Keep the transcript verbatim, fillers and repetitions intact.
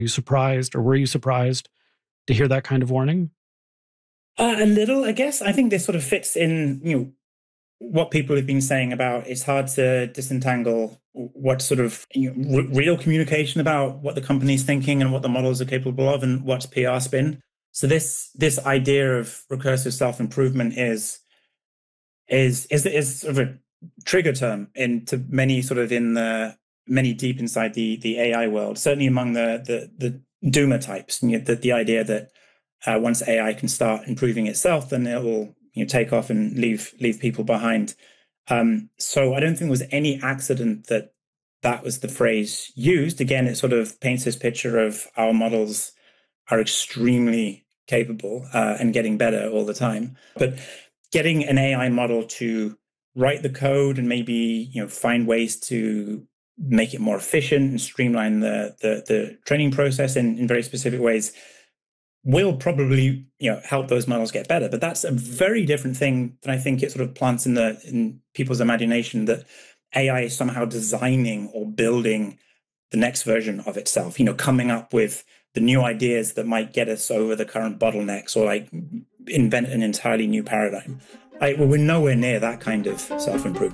you surprised or were you surprised to hear that kind of warning? Uh, a little, I guess. I think this sort of fits in, you know, what people have been saying about it's hard to disentangle what sort of you know, r- real communication about what the company's thinking and what the models are capable of and what's P R spin. So this this idea of recursive self-improvement is is is is sort of a trigger term into many sort of in the many deep inside the the A I world, certainly among the the the doomer types, you know, the, the idea that uh, once A I can start improving itself, then it will you know take off and leave leave people behind. Um, so I don't think there was any accident that that was the phrase used. Again, it sort of paints this picture of our models are extremely capable uh, and getting better all the time. But getting an A I model to write the code and maybe you know find ways to make it more efficient and streamline the the, the training process in, in very specific ways will probably you know help those models get better. But that's a very different thing than I think it sort of plants in the in people's imagination that A I is somehow designing or building the next version of itself, you know, coming up with the new ideas that might get us over the current bottlenecks or like invent an entirely new paradigm. I, well, we're nowhere near that kind of self-improvement.